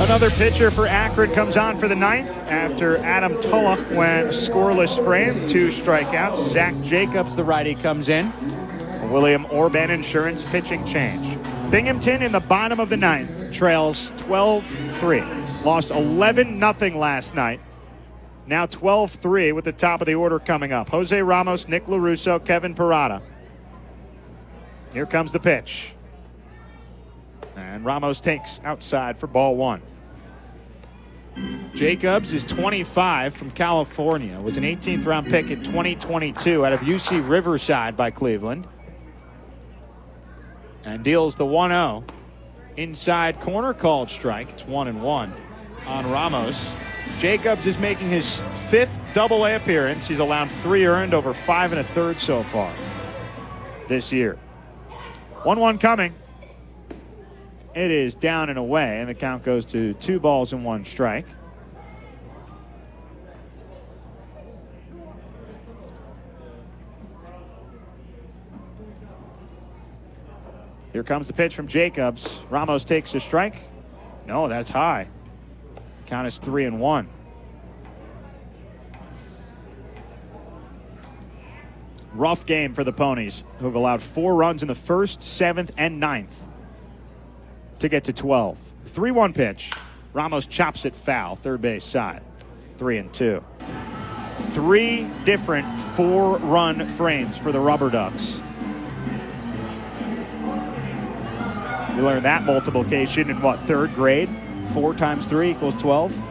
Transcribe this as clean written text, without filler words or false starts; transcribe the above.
Another pitcher for Akron comes on for the ninth after Adam Tulloch went scoreless frame, 2 strikeouts. Zach Jacobs, the righty, comes in. William Orban Insurance pitching change. Binghamton in the bottom of the ninth trails 12-3. Lost 11-0 last night. Now 12-3 with the top of the order coming up. Jose Ramos, Nick LaRusso, Kevin Parada. Here comes the pitch. And Ramos takes outside for ball 1. Jacobs is 25 from California. Was an 18th round pick in 2022 out of UC Riverside by Cleveland. And deals the 1-0. Inside corner, called strike. It's 1-1 on Ramos. Jacobs is making his 5th Double-A appearance. He's allowed 3 earned over 5 1/3 so far this year. 1-1 coming. It is down and away, and the count goes to 2 balls and 1 strike. Here comes the pitch from Jacobs. Ramos takes a strike. No, that's high. Count is 3-1. Rough game for the Ponies, who have allowed 4 runs in the 1st, 7th, and 9th to get to 12. 3-1 pitch. Ramos chops it foul, third base side. 3-2. 3 different 4-run frames for the Rubber Ducks. You learned that multiplication in what, 3rd grade? 4 times 3 equals 12.